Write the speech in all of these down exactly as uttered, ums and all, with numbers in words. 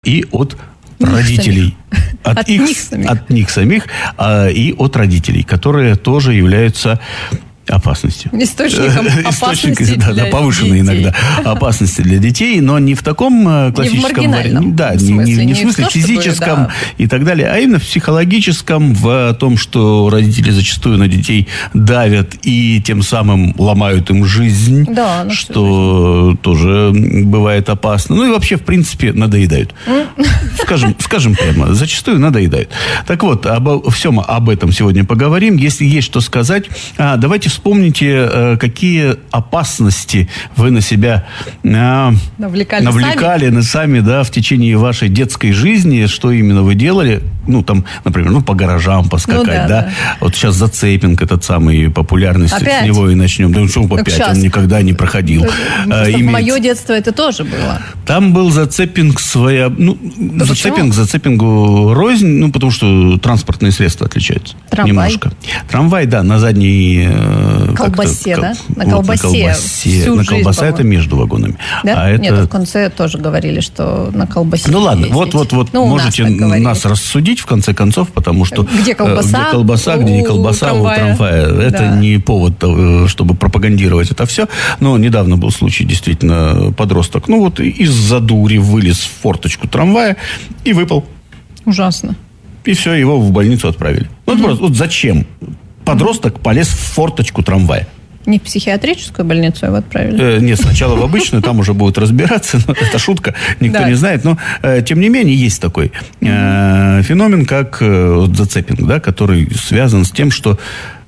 и от родителей. От, от, их, них самих. от них самих а, и от родителей, которые тоже являются опасностью. Источником опасности да, для да, повышенной детей. иногда опасности для детей, но не в таком классическом... Не в маргинальном да, смысле. Не, не, не в смысле то, физическом чтобы, да. и так далее, а именно в психологическом, в том, что родители зачастую на детей давят и тем самым ломают им жизнь, да, что жизнь. Тоже бывает опасно. Ну и вообще, в принципе, надоедают. Скажем, скажем прямо, зачастую надоедают. Так вот, обо всем об этом сегодня поговорим. Если есть что сказать, а, давайте вспомните, какие опасности вы на себя а, навлекали, навлекали сами. сами, да, в течение вашей детской жизни, что именно вы делали. Ну, там, например, ну, по гаражам поскакать, ну, да, да? да. Вот сейчас зацепинг этот самый популярный, с него и начнем. Да, что опять, сейчас. Он никогда не проходил. А, в мое детство это тоже было. Там был зацепинг своя... Ну, да зацепинг, почему? Зацепингу рознь, ну, потому что транспортные средства отличаются. Трамвай. Немножко. Трамвай, да, на задней... Колбасе, да? На вот, колбасе. На колбасе, на колбасе это между вагонами. Да? А это... Нет, в конце тоже говорили, что на колбасе. Ну ладно, вот, вот, вот ну, можете нас, нас рассудить в конце концов, потому что... Где колбаса? Где колбаса, где не колбаса, у трамвая. Это да. не повод, чтобы пропагандировать это все. Но недавно был случай, действительно, подросток, ну вот из-за дури вылез в форточку трамвая и выпал. Ужасно. И все, его в больницу отправили. Ну, mm-hmm. просто, вот зачем подросток mm-hmm. полез в форточку трамвая? Не в психиатрическую больницу его отправили? Э, нет, сначала в обычную, там уже будут разбираться. Но это шутка, никто не знает. Но, э, тем не менее, есть такой э, феномен, как э, зацепинг, да, который связан с тем, что...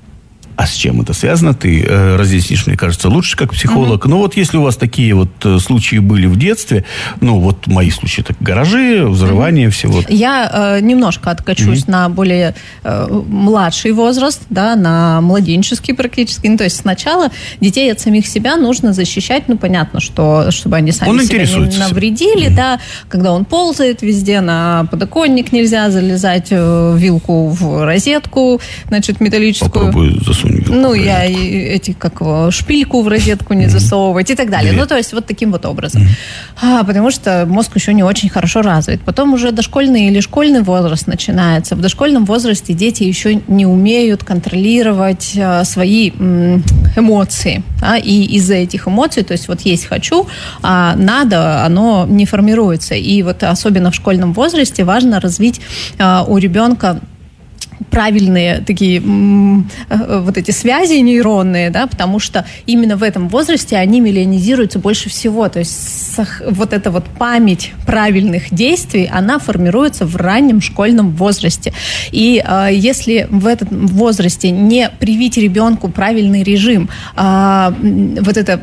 А с чем это связано? Ты э, разъяснишь, мне кажется, лучше, как психолог. Mm-hmm. Но вот если у вас такие вот э, случаи были в детстве, ну, вот мои случаи, так гаражи, взрывание, mm-hmm. всего. Я э, немножко откачусь mm-hmm. на более э, младший возраст, да, на младенческий практически. Ну, то есть сначала детей от самих себя нужно защищать. Ну, понятно, что чтобы они сами он себя не навредили, mm-hmm. да. Когда он ползает везде, на подоконник нельзя залезать, э, вилку в розетку, значит, металлическую. Попробуй засунуть. Ну, я эти, как его, шпильку в розетку не засовывать и так далее. Ну, то есть, вот таким вот образом. А, потому что мозг еще не очень хорошо развит. Потом уже дошкольный или школьный возраст начинается. В дошкольном возрасте дети еще не умеют контролировать а, свои м, эмоции. А, и из-за этих эмоций, то есть, вот есть хочу, а надо, оно не формируется. И вот особенно в школьном возрасте важно развить а, у ребенка правильные такие м- вот эти связи нейронные, да, потому что именно в этом возрасте они миллионизируются больше всего. То есть сах- вот эта вот память правильных действий, она формируется в раннем школьном возрасте. И э, если в этом возрасте не привить ребенку правильный режим, э, вот это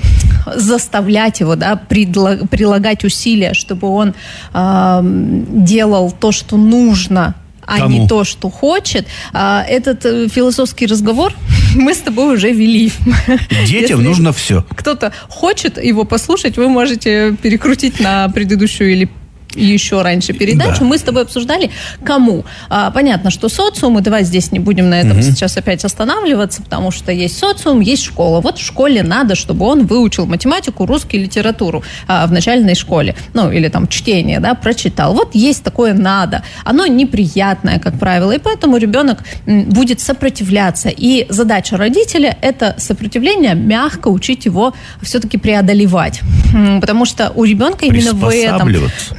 заставлять его, да, предло- прилагать усилия, чтобы он э, делал то, что нужно, а Кому? не то, что хочет. А, этот э, философский разговор мы с тобой уже вели. Детям Если нужно все. Кто-то хочет его послушать, вы можете перекрутить на предыдущую или еще раньше передачу. Да. Мы с тобой обсуждали, кому. А, понятно, что социум, и давай здесь не будем на этом угу. сейчас опять останавливаться, потому что есть социум, есть школа. Вот в школе надо, чтобы он выучил математику, русский, литературу а, в начальной школе. Ну, или там чтение, да, прочитал. Вот есть такое надо. Оно неприятное, как правило, и поэтому ребенок будет сопротивляться. И задача родителя – это сопротивление мягко учить его все-таки преодолевать. Потому что у ребенка именно в этом...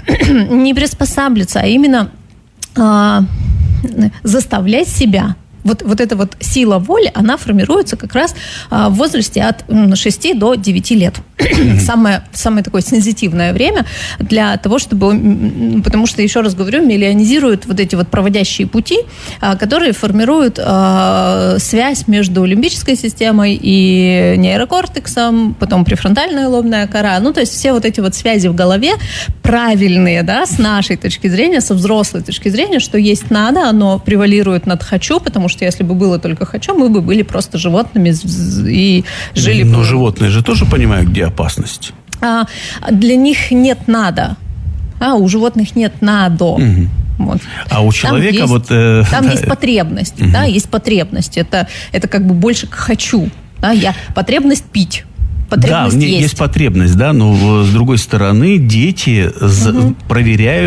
Не приспосабливаться, а именно э, заставлять себя. Вот, вот эта вот сила воли, она формируется как раз а, в возрасте от шести до девяти лет. Самое, самое такое сенситивное время для того, чтобы... Потому что, еще раз говорю, миллионизируют вот эти вот проводящие пути, а, которые формируют а, связь между лимбической системой и нейрокортексом, потом префронтальная лобная кора. Ну, то есть все вот эти вот связи в голове правильные, да, с нашей точки зрения, со взрослой точки зрения, что есть надо, оно превалирует над хочу, потому что если бы было только хочу, мы бы были просто животными и жили бы... Но животные же тоже понимают, где опасность. А, для них нет надо. А у животных нет надо. Угу. Вот. А у человека там есть, вот... Э, там да. есть потребность. Угу. Да, есть потребность. Это, это как бы больше к хочу. Да, я, потребность пить. Да, есть. есть потребность, да, но с другой стороны дети угу. проверяют